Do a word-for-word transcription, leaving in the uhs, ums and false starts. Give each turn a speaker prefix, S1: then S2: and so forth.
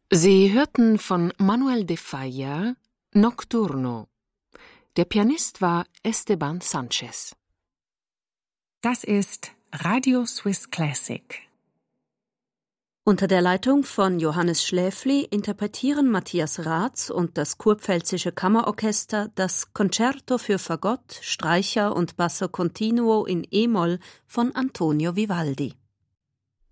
S1: Sie hörten von Manuel de Falla Nocturno. Der Pianist war Esteban Sanchez.
S2: Das ist Radio Swiss Classic.
S3: Unter der Leitung von Johannes Schläfli interpretieren Matthias Raths und das Kurpfälzische Kammerorchester das Concerto für Fagott, Streicher und Basso Continuo in E-Moll von Antonio Vivaldi.